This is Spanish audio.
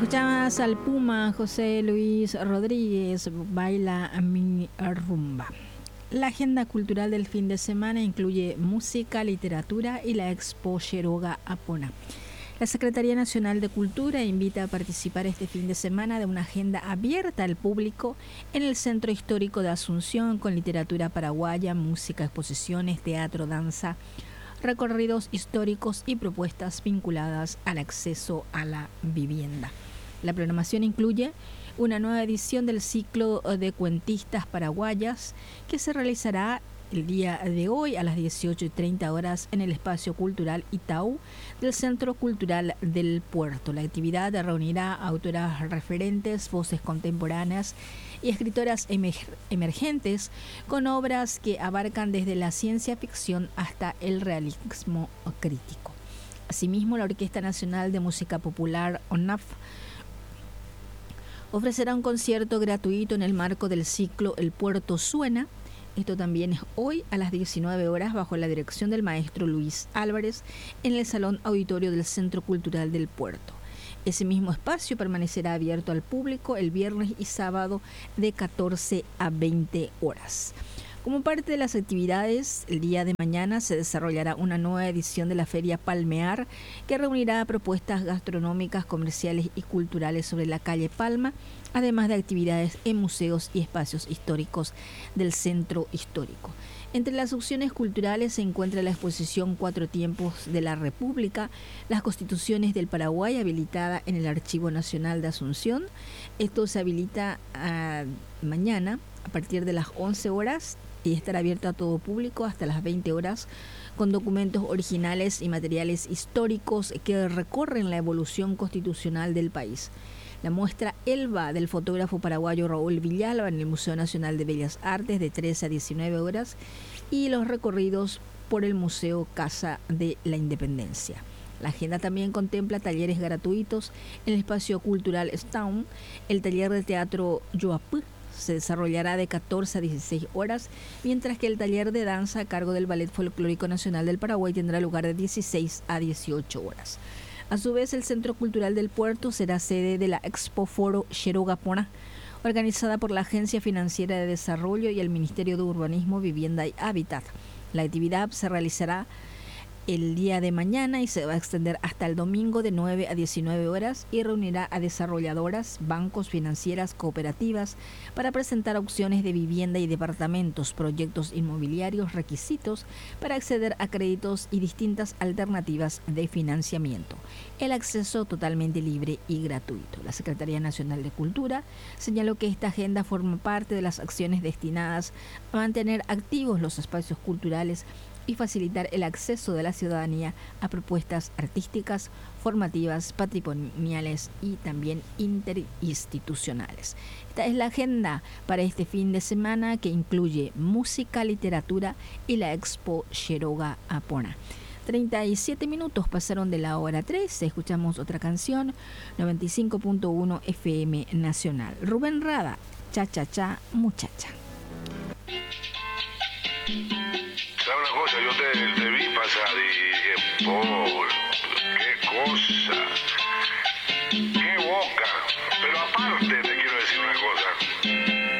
Escuchabas al Puma José Luis Rodríguez, Baila mi rumba. La agenda cultural del fin de semana incluye música, literatura y la Expo Xiroga Apona. La Secretaría Nacional de Cultura invita a participar este fin de semana de una agenda abierta al público en el Centro Histórico de Asunción con literatura paraguaya, música, exposiciones, teatro, danza, recorridos históricos y propuestas vinculadas al acceso a la vivienda. La programación incluye una nueva edición del ciclo de cuentistas paraguayas que se realizará el día de hoy a las 18:30 en el espacio cultural Itaú del Centro Cultural del Puerto. La actividad reunirá autoras referentes, voces contemporáneas y escritoras emergentes con obras que abarcan desde la ciencia ficción hasta el realismo crítico. Asimismo, la Orquesta Nacional de Música Popular, ONAF, ofrecerá un concierto gratuito en el marco del ciclo El Puerto Suena. Esto también es hoy a las 19 horas bajo la dirección del maestro Luis Álvarez en el Salón Auditorio del Centro Cultural del Puerto. Ese mismo espacio permanecerá abierto al público el viernes y sábado de 14 a 20 horas. Como parte de las actividades, el día de mañana se desarrollará una nueva edición de la Feria Palmear que reunirá propuestas gastronómicas, comerciales y culturales sobre la calle Palma, además de actividades en museos y espacios históricos del centro histórico. Entre las opciones culturales se encuentra la exposición Cuatro Tiempos de la República, las Constituciones del Paraguay, habilitada en el Archivo Nacional de Asunción. Esto se habilita mañana a partir de las 11 horas y estará abierto a todo público hasta las 20 horas con documentos originales y materiales históricos que recorren la evolución constitucional del país. La muestra Elba del fotógrafo paraguayo Raúl Villalba en el Museo Nacional de Bellas Artes de 13 a 19 horas y los recorridos por el Museo Casa de la Independencia. La agenda también contempla talleres gratuitos en el espacio cultural Stown, el taller de teatro Yoapú se desarrollará de 14 a 16 horas, mientras que el taller de danza a cargo del Ballet Folclórico Nacional del Paraguay tendrá lugar de 16 a 18 horas. A su vez, el Centro Cultural del Puerto será sede de la Expo Foro Xiroga Apona, organizada por la Agencia Financiera de Desarrollo y el Ministerio de Urbanismo, Vivienda y Hábitat. La actividad se realizará el día de mañana y se va a extender hasta el domingo de 9 a 19 horas y reunirá a desarrolladoras, bancos, financieras, cooperativas para presentar opciones de vivienda y departamentos, proyectos inmobiliarios, requisitos para acceder a créditos y distintas alternativas de financiamiento. El acceso totalmente libre y gratuito. La Secretaría Nacional de Cultura señaló que esta agenda forma parte de las acciones destinadas a mantener activos los espacios culturales y facilitar el acceso de la ciudadanía a propuestas artísticas, formativas, patrimoniales y también interinstitucionales. Esta es la agenda para este fin de semana que incluye música, literatura y la Expo Xiroga Apona. 37 minutos pasaron de la hora 3, escuchamos otra canción, 95.1 FM Nacional. Rubén Rada, Cha Cha Cha Muchacha. ¿Sabes una cosa? Yo te vi pasar y